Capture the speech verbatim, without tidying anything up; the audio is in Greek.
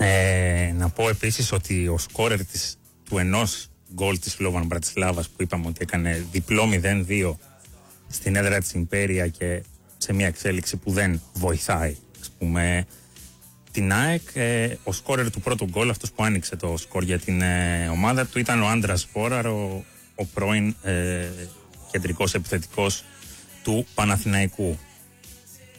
Ε, να πω επίσης ότι ο σκόρερ της, του ενός γκολ της Σλόβαν Μπρατισλάβας, που είπαμε ότι έκανε διπλό μηδέν δύο στην έδρα της Ιμπέρια και σε μια εξέλιξη που δεν βοηθάει, ας πούμε, την ΑΕΚ, ε, ο σκόρερ του πρώτου γκολ, αυτός που άνοιξε το σκορ για την ε, ομάδα του, ήταν ο Άντρας Φόραρ, ο, ο πρώην ε, κεντρικός επιθετικός του Παναθηναϊκού.